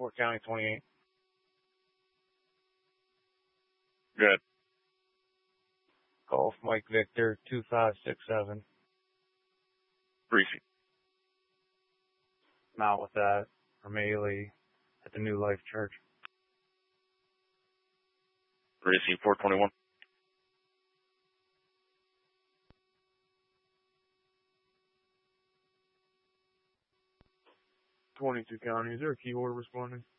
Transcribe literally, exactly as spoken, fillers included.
Fort County twenty-eight. Good. Golf Mike Victor two five six seven. Briefing. I'm out with that from Ailey at the New Life Church. Racing four twenty-one. twenty-two County. Is there a key order responding?